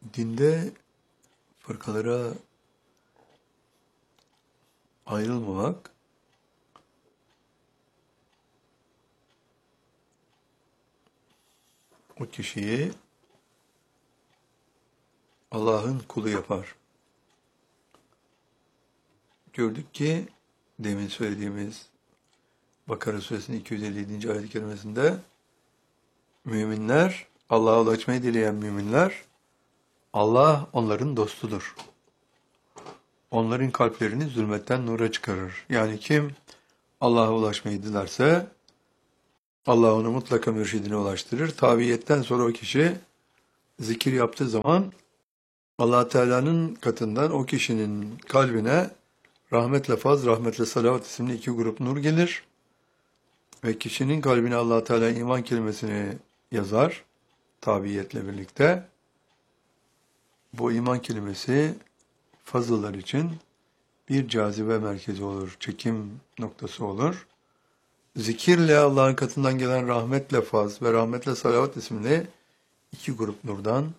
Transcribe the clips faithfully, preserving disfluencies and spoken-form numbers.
Dinde fırkalara ayrılmamak, o kişiyi Allah'ın kulu yapar. Gördük ki demin söylediğimiz Bakara Suresinin iki yüz elli yedinci ayet-i kerimesinde müminler, Allah'a ulaşmayı dileyen müminler, Allah onların dostudur. Onların kalplerini zulmetten nura çıkarır. Yani kim Allah'a ulaşmayı dilerse Allah onu mutlaka mürşidine ulaştırır. Tabiyetten sonra o kişi zikir yaptığı zaman Allah Teala'nın katından o kişinin kalbine rahmetle faz, rahmetle salavat isimli iki grup nur gelir. Ve kişinin kalbine Allah Teala iman kelimesini yazar tabiyetle birlikte. Bu iman kelimesi fazıllar için bir cazibe merkezi olur, çekim noktası olur. Zikirle Allah'ın katından gelen rahmetle faz ve rahmetle salavat isimli iki grup nurdan,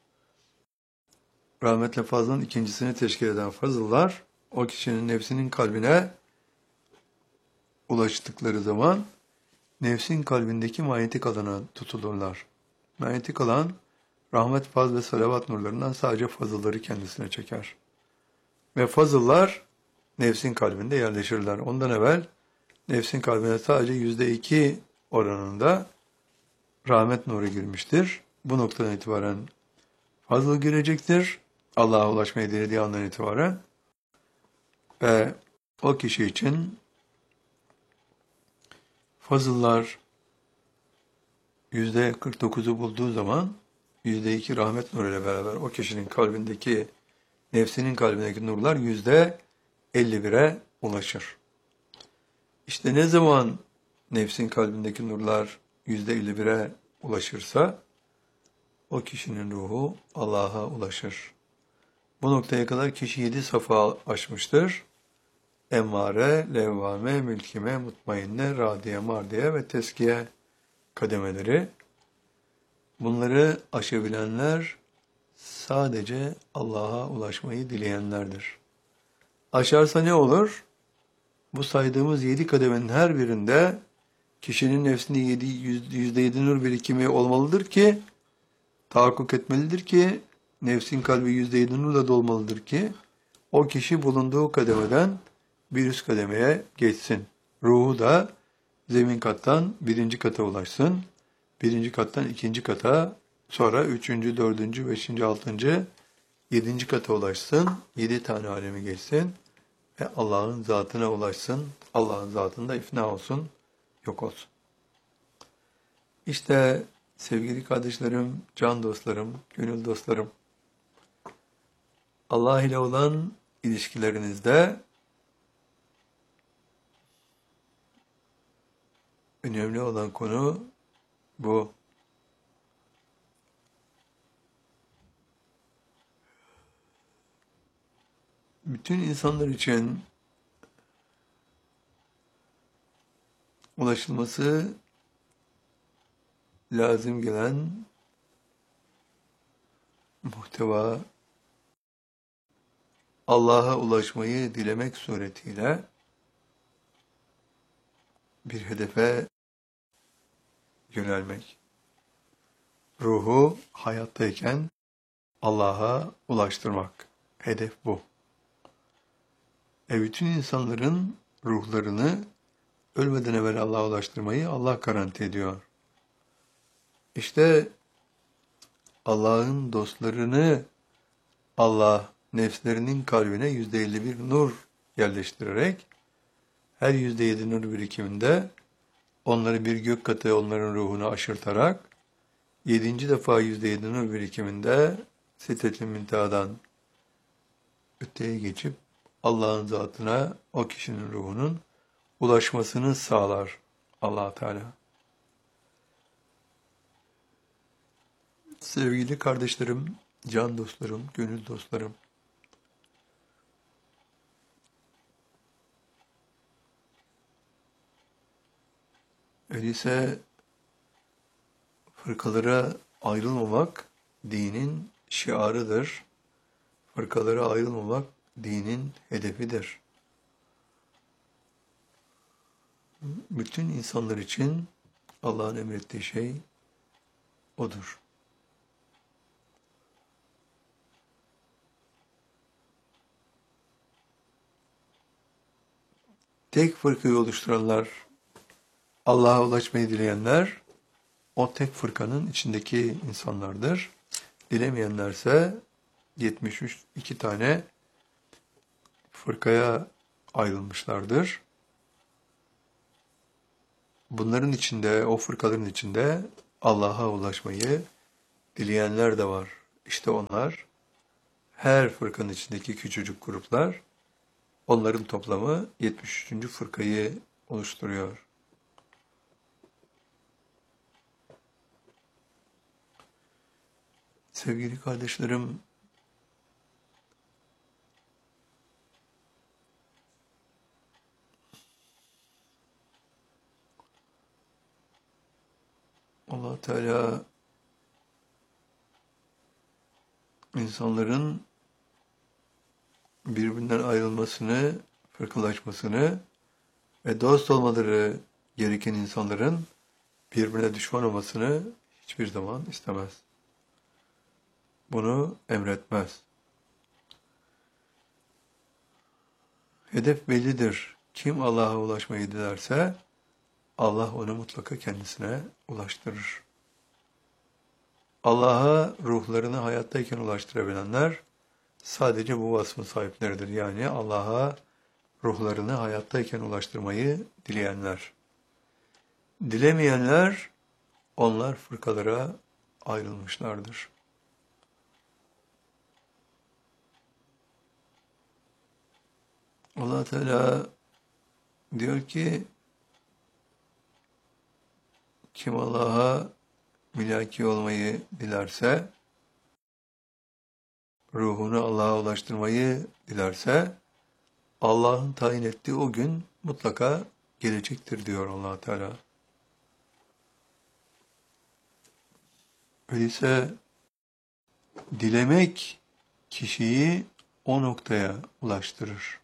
rahmetle fazlın ikincisini teşkil eden fazıllar, o kişinin nefsinin kalbine ulaştıkları zaman nefsin kalbindeki manyetik alana tutulurlar. Manyetik alan, rahmet, faz ve salavat nurlarından sadece fazılları kendisine çeker. Ve fazıllar nefsin kalbinde yerleşirler. Ondan evvel nefsin kalbine sadece yüzde iki oranında rahmet nuru girmiştir. Bu noktadan itibaren fazıl girecektir. Allah'a ulaşmayı dilediği andan itibaren. Ve o kişi için fazıllar yüzde kırk dokuzu bulduğu zaman yüzde iki rahmet nuru ile beraber o kişinin kalbindeki, nefsinin kalbindeki nurlar yüzde elli bire ulaşır. İşte ne zaman nefsin kalbindeki nurlar yüzde elli bire ulaşırsa o kişinin ruhu Allah'a ulaşır. Bu noktaya kadar kişi yedi safa aşmıştır. Emmare, levvame, mülkime, mutmainne, radiye, mardiye ve teskiye kademeleri. Bunları aşabilenler sadece Allah'a ulaşmayı dileyenlerdir. Aşarsa ne olur? Bu saydığımız yedi kademenin her birinde kişinin nefsinde yedi, yüzde yedi nur birikimi olmalıdır ki, tahakkuk etmelidir ki, nefsin kalbi yüzde yedi nurla dolmalıdır ki, o kişi bulunduğu kademeden bir üst kademeye geçsin. Ruhu da zemin kattan birinci kata ulaşsın. Birinci kattan ikinci kata, sonra üçüncü, dördüncü, beşinci, altıncı, yedinci kata ulaşsın. Yedi tane alemi geçsin. Ve Allah'ın zatına ulaşsın. Allah'ın zatında ifna olsun, yok olsun. İşte sevgili kardeşlerim, can dostlarım, gönül dostlarım, Allah ile olan ilişkilerinizde önemli olan konu bu. Bütün insanlar için ulaşılması lazım gelen muhteva, Allah'a ulaşmayı dilemek suretiyle bir hedefe yönelmek. Ruhu hayattayken Allah'a ulaştırmak. Hedef bu. E bütün insanların ruhlarını ölmeden evvel Allah'a ulaştırmayı Allah garanti ediyor. İşte Allah'ın dostlarını Allah nefslerinin kalbine yüzde elli bir nur yerleştirerek her yüzde yedi nur birikiminde onları bir gök katı onların ruhunu aşırtarak yedinci defa yüzde yedi nur birikiminde Sidret-i Münteha'dan öteye geçip Allah'ın zatına o kişinin ruhunun ulaşmasını sağlar Allah Teala. Sevgili kardeşlerim, can dostlarım, gönül dostlarım, öyleyse fırkalara ayrılmamak dinin şiarıdır. Fırkalara ayrılmamak dinin hedefidir. Bütün insanlar için Allah'ın emrettiği şey odur. Tek fırkayı oluşturanlar, Allah'a ulaşmayı dileyenler, o tek fırkanın içindeki insanlardır. Dilemeyenlerse yetmiş üç iki tane fırkaya ayrılmışlardır. Bunların içinde, o fırkaların içinde Allah'a ulaşmayı dileyenler de var. İşte onlar, her fırkanın içindeki küçücük gruplar, onların toplamı yetmiş üçüncü fırkayı oluşturuyor. Sevgili kardeşlerim, Allah Teala insanların birbirinden ayrılmasını, fırkalaşmasını ve dost olmaları gereken insanların birbirine düşman olmasını hiçbir zaman istemez. Bunu emretmez. Hedef bellidir. Kim Allah'a ulaşmayı dilerse Allah onu mutlaka kendisine ulaştırır. Allah'a ruhlarını hayattayken ulaştırabilenler sadece bu vasfın sahipleridir. Yani Allah'a ruhlarını hayattayken ulaştırmayı dileyenler. Dilemeyenler, onlar fırkalara ayrılmışlardır. Allah Teala diyor ki, kim Allah'a mülaki olmayı dilerse, ruhunu Allah'a ulaştırmayı dilerse, Allah'ın tayin ettiği o gün mutlaka gelecektir diyor Allah Teala. Öyleyse dilemek kişiyi o noktaya ulaştırır.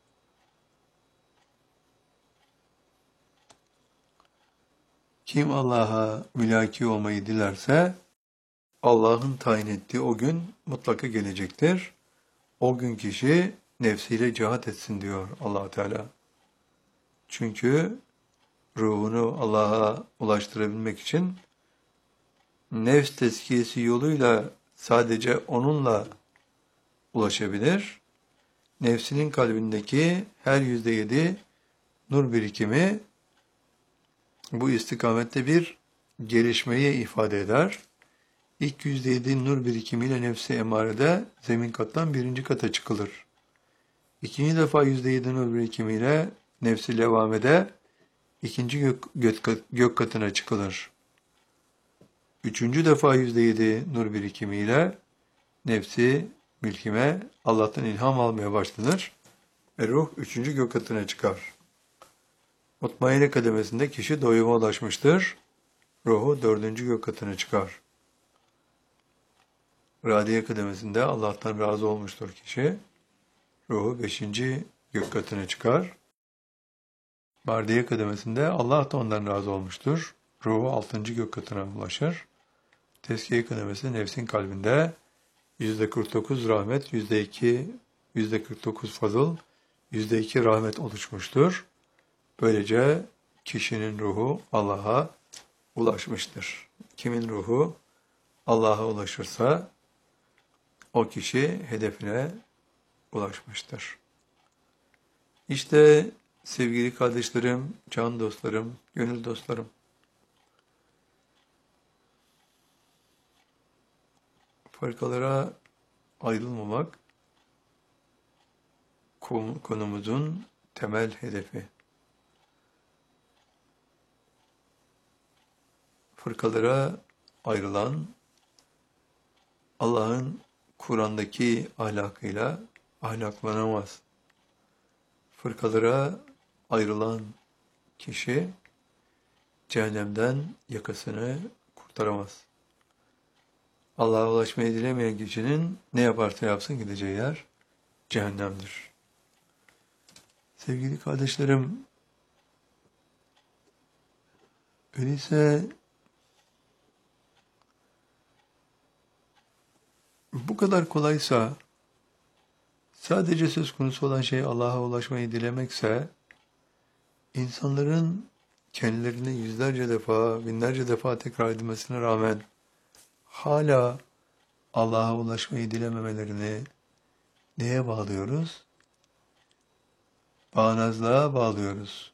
Kim Allah'a mülaki olmayı dilerse, Allah'ın tayin ettiği o gün mutlaka gelecektir. O gün kişi nefsiyle cihat etsin diyor Allah Teala. Çünkü ruhunu Allah'a ulaştırabilmek için nefs tezkiyesi yoluyla sadece onunla ulaşabilir. Nefsinin kalbindeki her yüzde yedi nur birikimi bu istikamette bir gelişmeyi ifade eder. İlk yüzde yedi nur birikimiyle nefsi emarede zemin kattan birinci kata çıkılır. İkinci defa yüzde yedi nur birikimiyle nefsi levamede ikinci gök, gök, gök katına çıkılır. Üçüncü defa yüzde yedi nur birikimiyle nefsi mülkime Allah'tan ilham almaya başlanır ve ruh üçüncü gök katına çıkar. Mutmainne kademesinde kişi doyuma ulaşmıştır. Ruhu dördüncü gök katına çıkar. Radiye kademesinde Allah'tan razı olmuştur kişi. Ruhu beşinci gök katına çıkar. Bardiye kademesinde Allah da ondan razı olmuştur. Ruhu altıncı gök katına ulaşır. Tezkiye kademesi nefsin kalbinde yüzde kırk dokuz rahmet, yüzde iki, yüzde kırk dokuz fazıl, yüzde iki rahmet oluşmuştur. Böylece kişinin ruhu Allah'a ulaşmıştır. Kimin ruhu Allah'a ulaşırsa o kişi hedefine ulaşmıştır. İşte sevgili kardeşlerim, can dostlarım, gönül dostlarım, farkalara ayrılmamak konumuzun temel hedefi. Fırkalara ayrılan Allah'ın Kur'an'daki ahlakıyla ahlaklanamaz. Fırkalara ayrılan kişi cehennemden yakasını kurtaramaz. Allah'a ulaşmayı dilemeyen kişinin ne yaparsa yapsın gideceği yer cehennemdir. Sevgili kardeşlerim, öyleyse bu kadar kolaysa, sadece söz konusu olan şey Allah'a ulaşmayı dilemekse, insanların kendilerine yüzlerce defa, binlerce defa tekrar edilmesine rağmen hala Allah'a ulaşmayı dilememelerini neye bağlıyoruz? Bağnazlığa bağlıyoruz.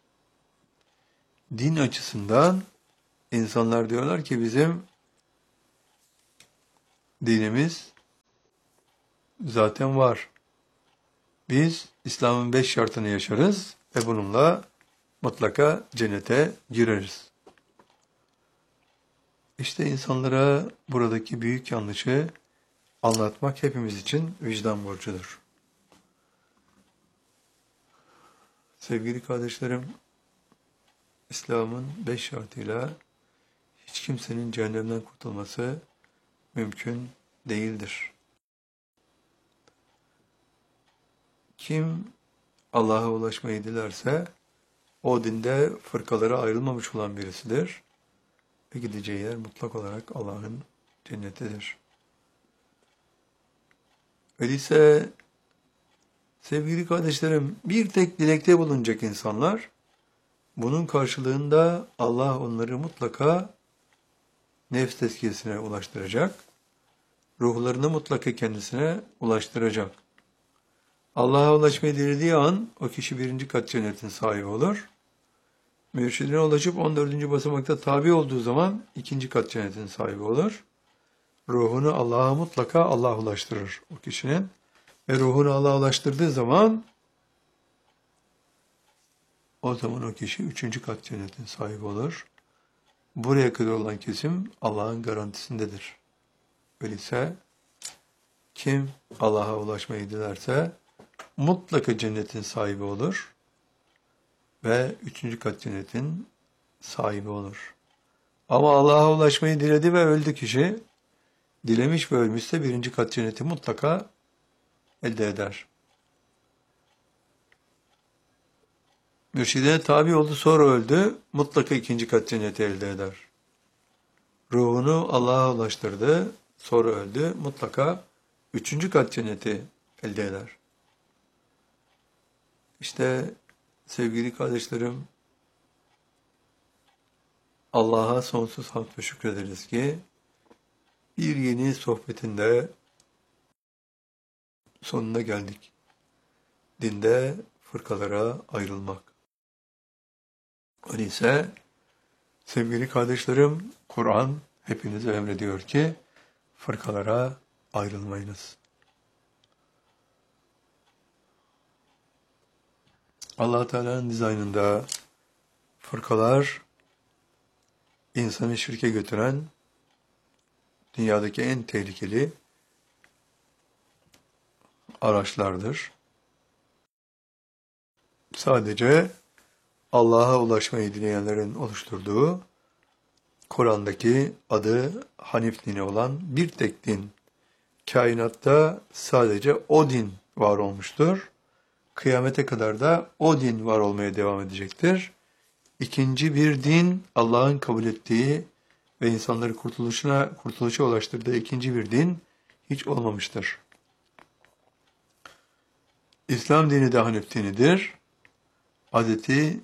Din açısından insanlar diyorlar ki bizim dinimiz zaten var. Biz İslam'ın beş şartını yaşarız ve bununla mutlaka cennete gireriz. İşte insanlara buradaki büyük yanlışı anlatmak hepimiz için vicdan borcudur. Sevgili kardeşlerim, İslam'ın beş şartıyla hiç kimsenin cehennemden kurtulması mümkün değildir. Kim Allah'a ulaşmayı dilerse, o dinde fırkalara ayrılmamış olan birisidir ve gideceği yer mutlak olarak Allah'ın cennetidir. Öyleyse sevgili kardeşlerim, bir tek dilekte bulunacak insanlar, bunun karşılığında Allah onları mutlaka nefs tezkiyesine ulaştıracak, ruhlarını mutlaka kendisine ulaştıracak. Allah'a ulaşmayı dilediği an o kişi birinci kat cennetin sahibi olur. Mürşidine ulaşıp on dördüncü basamakta tabi olduğu zaman ikinci kat cennetin sahibi olur. Ruhunu Allah'a mutlaka Allah ulaştırır o kişinin. Ve ruhunu Allah'a ulaştırdığı zaman o zaman o kişi üçüncü kat cennetin sahibi olur. Buraya kadar olan kesim Allah'ın garantisindedir. Öyleyse kim Allah'a ulaşmayı dilerse mutlaka cennetin sahibi olur ve üçüncü kat cennetin sahibi olur. Ama Allah'a ulaşmayı diledi ve öldü kişi, dilemiş ve ölmüşse birinci kat cenneti mutlaka elde eder. Mürşidine tabi oldu, sonra öldü, mutlaka ikinci kat cenneti elde eder. Ruhunu Allah'a ulaştırdı, sonra öldü, mutlaka üçüncü kat cenneti elde eder. İşte sevgili kardeşlerim, Allah'a sonsuz hamd ve şükrederiz ki bir yeni sohbetinde sonuna geldik. Dinde fırkalara ayrılmak. Öyleyse sevgili kardeşlerim, Kur'an hepinize emrediyor ki fırkalara ayrılmayınız. Allah Teala'nın dizaynında fırkalar insanı şirke götüren dünyadaki en tehlikeli araçlardır. Sadece Allah'a ulaşmayı dileyenlerin oluşturduğu Kur'an'daki adı Hanif dini olan bir tek din. Kainatta sadece o din var olmuştur. Kıyamete kadar da o din var olmaya devam edecektir. İkinci bir din, Allah'ın kabul ettiği ve insanları kurtuluşuna, kurtuluşa ulaştırdığı ikinci bir din hiç olmamıştır. İslam dini de Hanif dinidir. Hazreti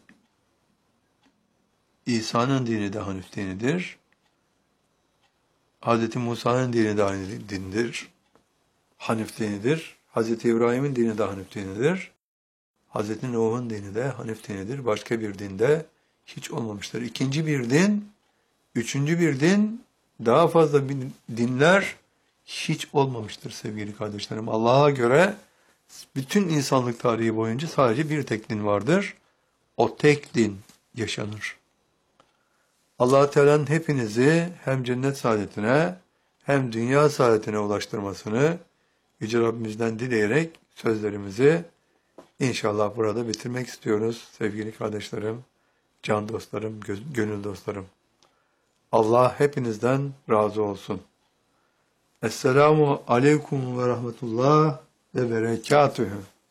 İsa'nın dini de Hanif dinidir. Hazreti Musa'nın dini de Hanif dinidir. Hanif dinidir. Hazreti İbrahim'in dini de Hanif dinidir. Hazreti Nuh'un dini de Hanif dinidir. Başka bir dinde hiç olmamıştır. İkinci bir din, üçüncü bir din, daha fazla dinler hiç olmamıştır sevgili kardeşlerim. Allah'a göre bütün insanlık tarihi boyunca sadece bir tek din vardır. O tek din yaşanır. Allah Teala'nın hepinizi hem cennet saadetine hem dünya saadetine ulaştırmasını Yüce Rabbimizden dileyerek sözlerimizi İnşallah burada bitirmek istiyoruz sevgili kardeşlerim, can dostlarım, gönül dostlarım. Allah hepinizden razı olsun. Esselamu aleyküm ve rahmetullah ve berekatühü.